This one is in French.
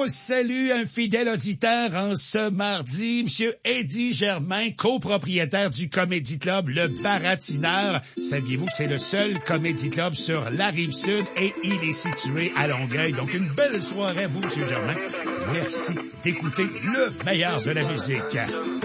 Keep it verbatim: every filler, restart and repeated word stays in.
On salue un fidèle auditeur en ce mardi, Monsieur Eddie Germain, copropriétaire du Comedy Club Le Baratineur. Saviez-vous que c'est le seul Comedy Club sur la Rive-Sud et il est situé à Longueuil. Donc, une belle soirée à vous, Monsieur Germain. Merci d'écouter le meilleur de la musique.